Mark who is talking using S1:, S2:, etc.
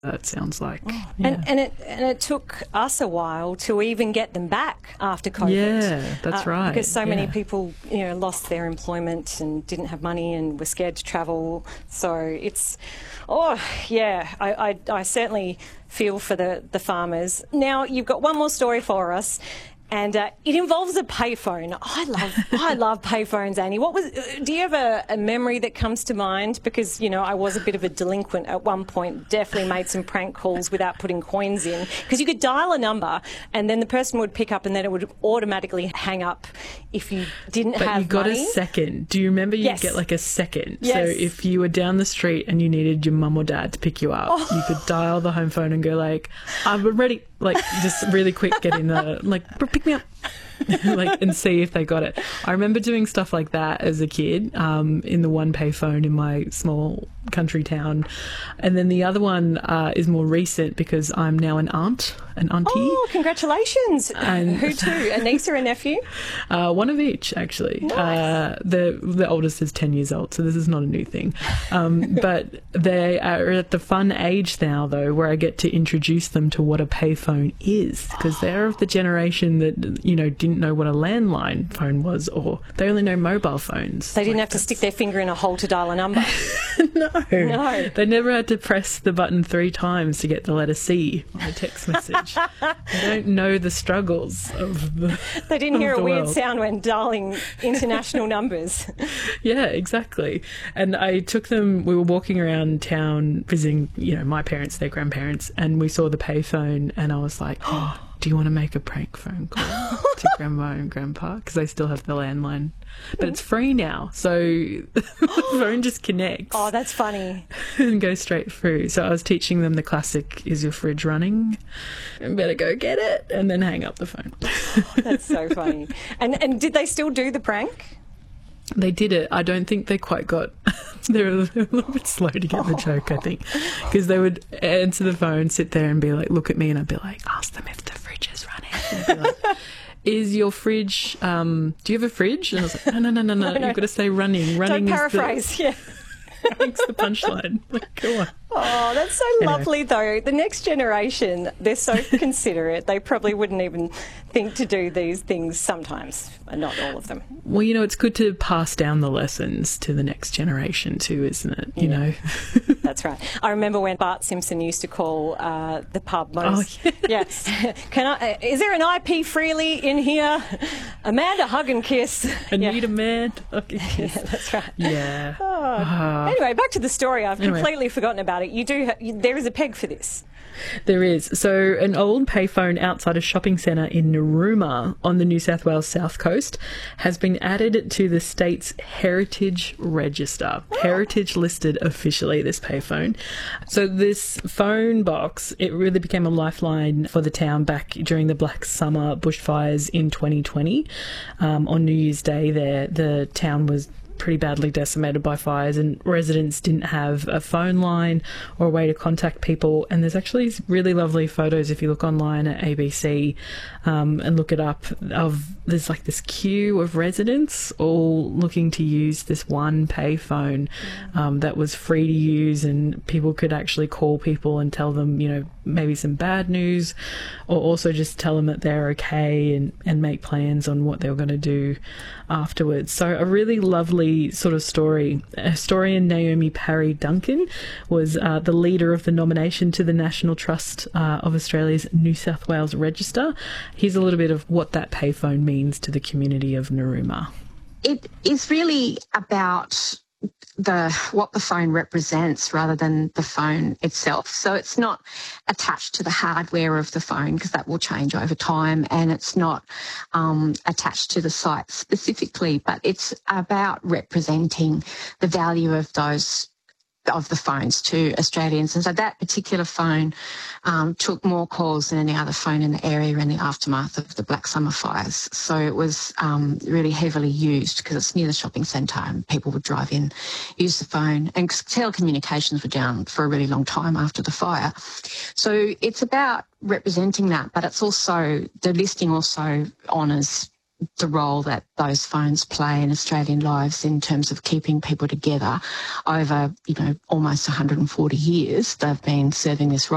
S1: that sounds like.
S2: Oh,
S1: yeah.
S2: And it took us a while to even get them back after COVID.
S1: Yeah, that's right.
S2: Because so many
S1: Yeah.
S2: people, lost their employment and didn't have money and were scared to travel. So it's, I certainly feel for the farmers. Now, you've got one more story for us. And it involves a payphone. I love payphones, Annie. Do you have a memory that comes to mind? Because, I was a bit of a delinquent at one point, definitely made some prank calls without putting coins in. Because you could dial a number and then the person would pick up and then it would automatically hang up if you didn't have money.
S1: But you got a second. Do you remember you
S2: Yes.
S1: get like a second?
S2: Yes.
S1: So if you were down the street and you needed your mum or dad to pick you up, you could dial the home phone and go like, I'm ready. Like, just really quick, get in the, like, pick me up. And see if they got it. I remember doing stuff like that as a kid, in the one payphone in my small country town. And then the other one is more recent because I'm now an auntie.
S2: Oh, congratulations.
S1: And
S2: who to? A niece or a nephew?
S1: One of each, actually.
S2: Nice.
S1: The oldest is 10 years old, so this is not a new thing. But they are at the fun age now, though, where I get to introduce them to what a payphone is, because they're of the generation that, didn't know what a landline phone was, or they only know mobile phones.
S2: They didn't have to stick their finger in a hole to dial a number.
S1: No. They never had to press the button 3 times to get the letter C on a text message. They don't know the struggles of the
S2: They didn't hear a weird
S1: world.
S2: sound when dialing international numbers.
S1: Yeah, exactly. And I took them, we were walking around town visiting, my parents, their grandparents, and we saw the payphone and I was like, oh, do you want to make a prank phone call to Grandma and Grandpa? Because they still have the landline. But it's free now, so the phone just connects.
S2: Oh, that's funny.
S1: And goes straight through. So I was teaching them the classic, is your fridge running? And better go get it, and then hang up the phone.
S2: That's so funny. And did they still do the prank?
S1: They did it. I don't think they quite got... They're a little bit slow to get the joke, I think. Because they would answer the phone, sit there and be like, look at me, and I'd be like, ask them if the fridge is running. And they'd be like, is your fridge... do you have a fridge? And I was like, no. You've got to say running. Running
S2: Don't paraphrase, yeah.
S1: Running's the punchline. Like, go on.
S2: Oh, that's so lovely, though. The next generation, they're so considerate. They probably wouldn't even think to do these things sometimes, not all of them.
S1: Well, it's good to pass down the lessons to the next generation too, isn't it? You know?
S2: That's right. I remember when Bart Simpson used to call the pub most...
S1: Oh,
S2: yes. Is there an IP Freely in here? Amanda, hug and kiss.
S1: I need a man. Okay.
S2: Yeah, that's right.
S1: Yeah.
S2: Anyway, back to the story. I've completely forgotten about it. There is a peg for this.
S1: There is. So an old payphone outside a shopping centre in Narooma on the New South Wales South Coast has been added to the state's Heritage Register. Oh. Heritage listed officially this payphone. So this phone box, it really became a lifeline for the town back during the Black Summer bushfires in 2020. On New Year's Day there, the town was pretty badly decimated by fires and residents didn't have a phone line or a way to contact people. And there's actually really lovely photos if you look online at ABC and look it up, there's like this queue of residents all looking to use this one payphone that was free to use, and people could actually call people and tell them, maybe some bad news, or also just tell them that they're okay and make plans on what they were going to do afterwards. So a really lovely sort of story. Historian Naomi Parry Duncan was the leader of the nomination to the National Trust of Australia's New South Wales Register. Here's a little bit of what that payphone means to the community of Narooma.
S3: It is really about what the phone represents rather than the phone itself. So it's not attached to the hardware of the phone, because that will change over time, and it's not attached to the site specifically, but it's about representing the value of the phones to Australians. And so that particular phone took more calls than any other phone in the area in the aftermath of the Black Summer fires. So it was really heavily used because it's near the shopping centre and people would drive in, use the phone, and telecommunications were down for a really long time after the fire. So it's about representing that, but it's also, the listing also honours the role that those phones play in Australian lives in terms of keeping people together over, almost 140 years. They've been serving this role.